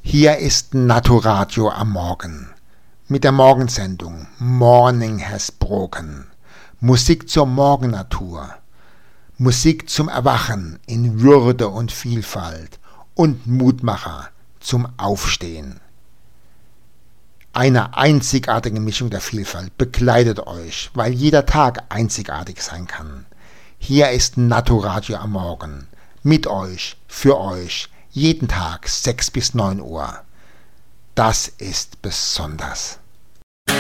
Hier ist Naturadio am Morgen mit der Morgensendung Morning has broken. Musik zur Morgennatur, Musik zum Erwachen in Würde und Vielfalt und Mutmacher zum Aufstehen. Eine einzigartige Mischung der Vielfalt begleitet euch, weil jeder Tag einzigartig sein kann. Hier ist Naturadio am Morgen mit euch, für euch, jeden Tag 6 bis 9 Uhr. Das ist besonders.